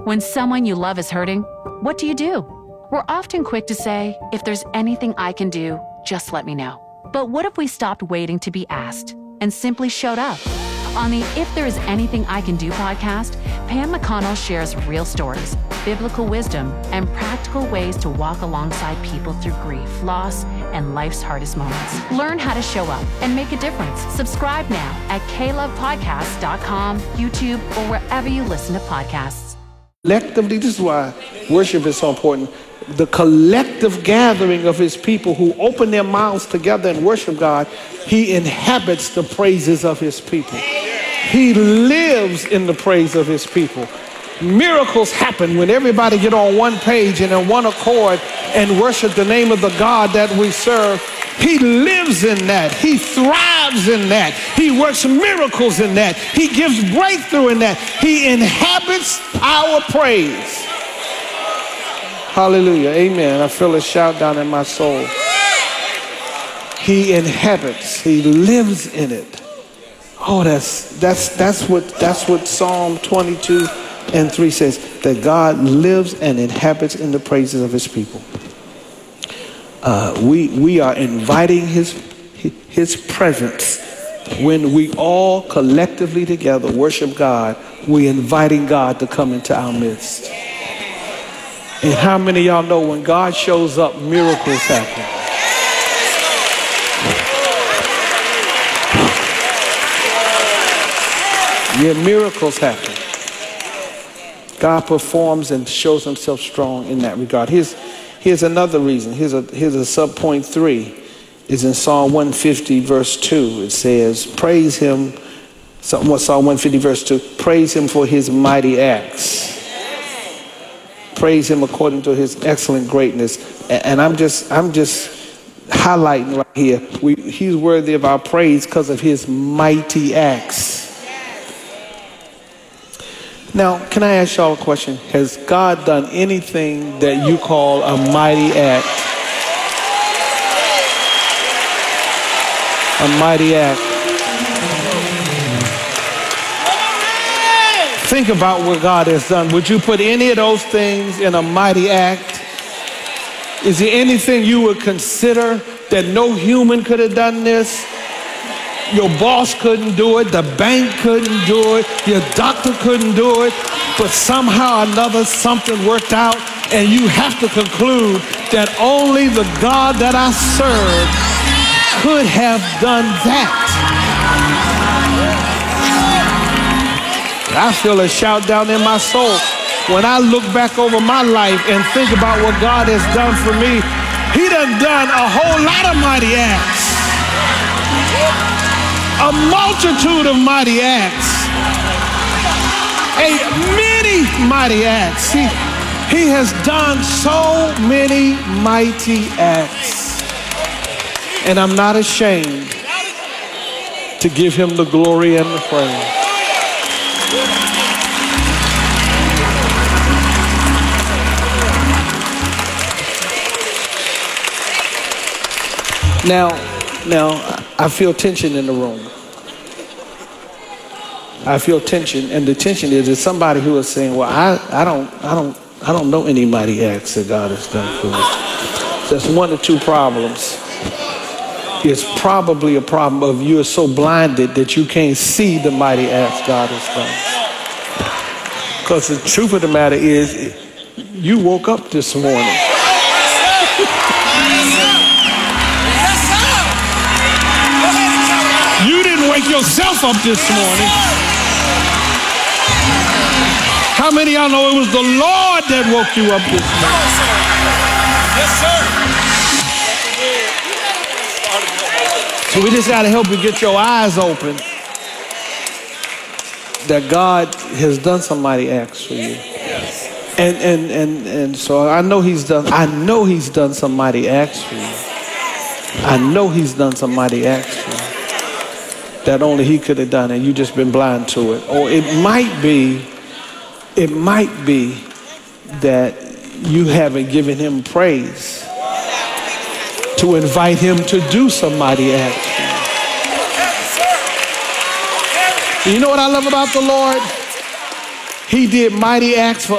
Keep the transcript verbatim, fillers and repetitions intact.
When someone you love is hurting, what do you do? We're often quick to say, if there's anything I can do, just let me know. But what if we stopped waiting to be asked and simply showed up? On the If There Is Anything I Can Do podcast, Pam McConnell shares real stories, biblical wisdom, and practical ways to walk alongside people through grief, loss, and life's hardest moments. Learn how to show up and make a difference. Subscribe now at k love podcast dot com, YouTube, or wherever you listen to podcasts. Collectively, this is why worship is so important. The collective gathering of his people who open their mouths together and worship God, he inhabits the praises of his people. He lives in the praise of his people. Miracles happen when everybody get on one page and in one accord and worship the name of the God that we serve. He lives in that. He thrives in that. He works miracles in that. He gives breakthrough in that. He inhabits our praise. Hallelujah. Amen. I feel a shout down in my soul. He inhabits. He lives in it. Oh, that's that's that's what that's what Psalm twenty-two and three says, that God lives and inhabits in the praises of his people. Uh, we we are inviting his his presence when we all collectively together worship God. We're inviting God to come into our midst. And how many of y'all know when God shows up, miracles happen? Yeah, miracles happen. God performs and shows himself strong in that regard. Here's, here's another reason. Here's a, here's a sub point three. Is in Psalm one fifty verse two. It says, praise him, Psalm one fifty verse two, praise him for his mighty acts. Praise him according to his excellent greatness. And, and I'm just, I'm just highlighting right here. We, he's worthy of our praise because of his mighty acts. Now, can I ask y'all a question? Has God done anything that you call a mighty act? A mighty act. Think about what God has done. Would you put any of those things in a mighty act? Is there anything you would consider that no human could have done this? Your boss couldn't do it, the bank couldn't do it, your doctor couldn't do it, but somehow or another something worked out, and you have to conclude that only the God that I serve could have done that. I feel a shout down in my soul. When I look back over my life and think about what God has done for me, he done done a whole lot of mighty acts. A multitude of mighty acts. A many mighty acts. He, he has done so many mighty acts. And I'm not ashamed to give him the glory and the praise. Now, now, I feel tension in the room. I feel tension, and the tension is, is somebody who is saying, well, I, I don't, I don't, I don't know any mighty acts that God has done for me. There's one or two problems. It's probably a problem of you are so blinded that you can't see the mighty acts God has done. Because the truth of the matter is, you woke up this morning. You didn't wake yourself up this morning. How many of y'all know it was the Lord that woke you up this morning? Yes, sir. So we just got to help you get your eyes open that God has done some mighty acts for you. And and and and so I know he's done I know he's done some mighty acts for you. I know he's done some mighty acts for you that only he could have done, and you just been blind to it. Or it might be, it might be that you haven't given him praise to invite him to do some mighty acts. You know what I love about the Lord? He did mighty acts for